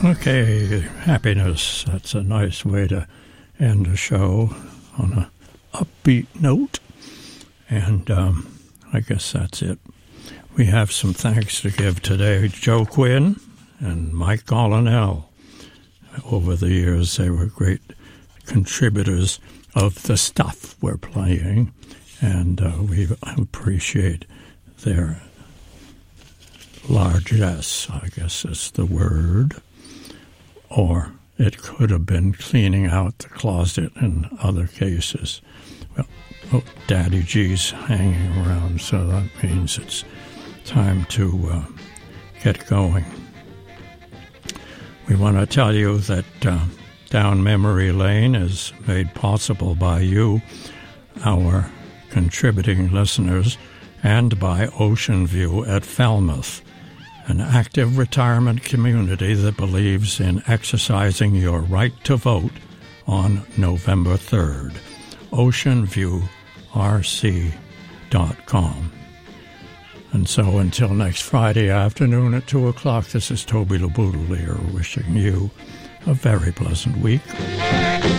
Okay, happiness. That's a nice way to end a show on an upbeat note. And I guess that's it. We have some thanks to give today. Joe Quinn and Mike Collinell. Over the years, they were great contributors of the stuff we're playing, and we appreciate their largesse, I guess is the word. Or it could have been cleaning out the closet in other cases. Well, Daddy G's hanging around, so that means it's time to get going. We want to tell you that Down Memory Lane is made possible by you, our contributing listeners, and by Ocean View at Falmouth, an active retirement community that believes in exercising your right to vote on November 3rd. OceanViewRC.com. And so until next Friday afternoon at 2 o'clock, this is Toby LeBoudelier wishing you a very pleasant week.